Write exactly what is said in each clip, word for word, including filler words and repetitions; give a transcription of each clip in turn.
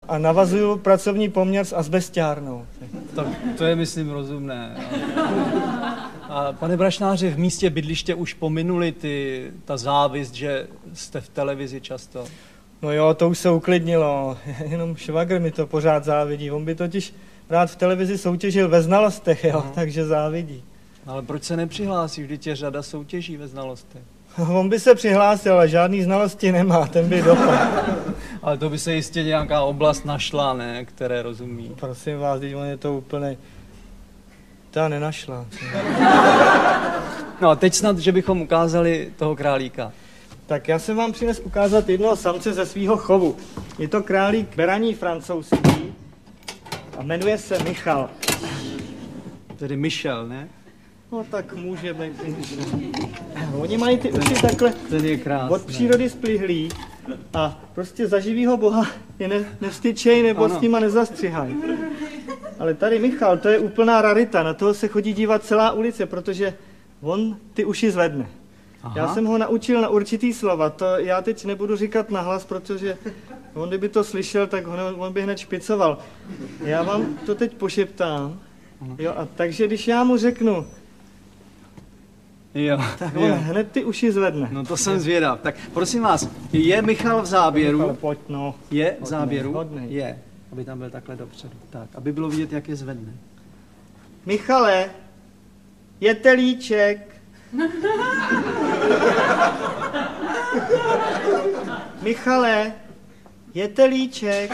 a navazuju pracovní poměr s azbestiárnou. Tak to je, myslím, rozumné. A pane brašnáři, v místě bydliště už pominuli ty, ta závist, že jste v televizi často? No jo, to už se uklidnilo, jenom švagr mi to pořád závidí. On by totiž rád v televizi soutěžil ve znalostech, jo, no. Takže závidí. Ale proč se nepřihlásí? Vždyť je řada soutěží ve znalostech. On by se přihlásil, ale žádný znalosti nemá, ten by dopadl. Ale to by se jistě nějaká oblast našla, ne, které rozumí. Prosím vás, teď on je to úplně... Ta nenašla. No a teď snad, že bychom ukázali toho králíka. Tak já jsem vám přines ukázat jednoho samce ze svého chovu. Je to králík beraní francouzský a jmenuje se Michal. Tedy Michel, ne? No tak může být. Oni mají ty uši takhle ten je krásný. Od přírody splihlý a prostě za živýho boha je ne, nevstyčej nebo ano. S nima nezastřihají. Ale tady Michal, to je úplná rarita, na toho se chodí dívat celá ulice, protože on ty uši zvedne. Aha. Já jsem ho naučil na určitý slova, to já teď nebudu říkat nahlas, protože on kdyby to slyšel, tak on by hned špicoval. Já vám to teď pošeptám, jo, a takže když já mu řeknu, jo, tak on jo. hned ty uši zvedne. No to jsem zvědav. Tak prosím vás, je Michal v záběru? Michal, pojď, no. Je v záběru? Hodnej. Je. Aby tam byl takhle dopředu. Tak, aby bylo vidět, jak je zvedne. Michale, je telíček. Michale, je telíček.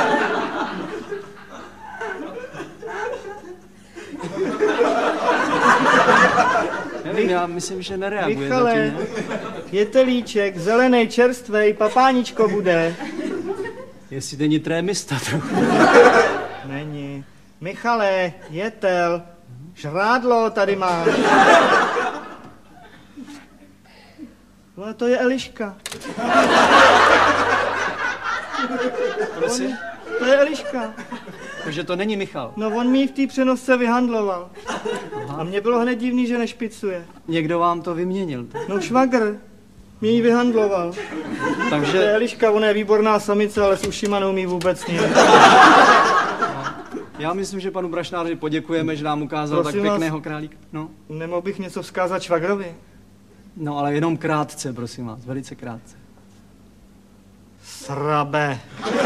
Nevím, já myslím, že nereaguje. Michale, zatím, ne? je telíček, zelený, čerstvej, papáničko bude. Jestli není trémista trochu. Není. Michale, jetel, žrádlo tady máš. No to je Eliška. Prosím? To je Eliška. Takže to není Michal. No on mi v té přenosce vyhandloval. Aha. A mně bylo hned divný, že nešpicuje. Někdo vám to vyměnil. Tak? No švagr. Mě ji vyhandloval. Takže... To je Eliška, ona je výborná samice, ale s ušima neumí vůbec nic. Já myslím, že panu brašnáři poděkujeme, že nám ukázal Prosím tak pěkného vás, králíka. No. Nemohl bych něco vzkázat švagrovi? No, ale jenom krátce, prosím vás, velice krátce. Srabe.